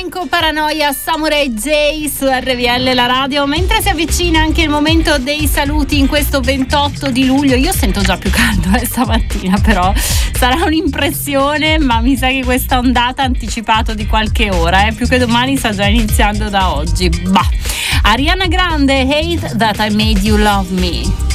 Franco Paranoia, Samurai J su RVL la radio. Mentre si avvicina anche il momento dei saluti in questo 28 di luglio, io sento già più caldo stamattina, però sarà un'impressione, ma mi sa che questa ondata ha anticipato di qualche ora, più che domani sta già iniziando da oggi. Ariana Grande, Hate That I Made You Love Me.